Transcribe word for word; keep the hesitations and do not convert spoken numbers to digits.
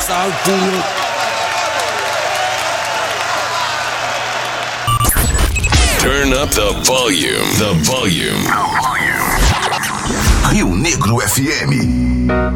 saltinho. Turn up the volume. The volume. Rio Negro F M.